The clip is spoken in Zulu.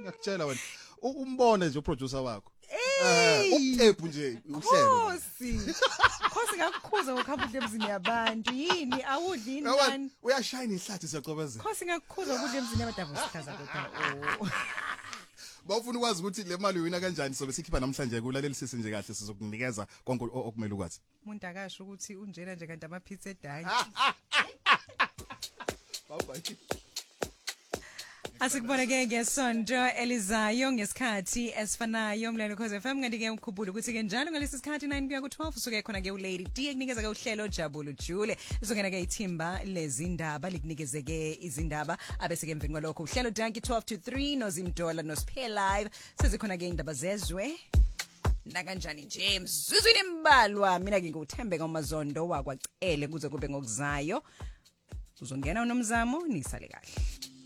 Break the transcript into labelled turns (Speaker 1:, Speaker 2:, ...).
Speaker 1: ngiyakutshela wena umbone nje uproducer wakho uqephu nje uhlelo
Speaker 2: Khosi ngakukhuza ngokuhamba udle emzini yabantu yini awudli inani
Speaker 1: uyashayina ihlathi siyacobezela
Speaker 2: Khosi ngakukhuza ukudla emzini yabantu avusichaza kodwa
Speaker 1: Bawufuna ukwazi ukuthi le mali uyina kanjani sobe sikhipha namhlanje kulaleli sisi nje kahle sizokunikeza konke okumele ukwazi
Speaker 2: umuntu akasho ukuthi unjena nje kanti amapizza edanki
Speaker 1: Bye.
Speaker 2: Asikuboneke ngesonto elizayo ngesikhathi esifanayo mlelo Khosi FM ngandike ukukhumbula ukuthi ke njalo ngalesi sikhathi 9 kuya ku12 usuke khona ke uLady D ekunikeza ke uhlelo Jabulu Jule izongena ke ithimba lezindaba likunikeze ke izindaba abese ke emveni kwalokho uhlelo Danki 12 to 3 noZimdola noSphere Live sezikhona ke indaba zezwe nakanjani nje mzuzwini imbalwa mina ke nguthembeka uMazondo wakwacele kuze kube ngokuzayo uzongena unomzamo nisale kahle